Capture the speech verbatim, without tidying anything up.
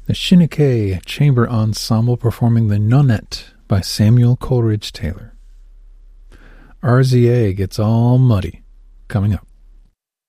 The Shinnick Chamber Ensemble performing The Nonette by Samuel Coleridge Taylor. R Z A Gets All Muddy, coming up.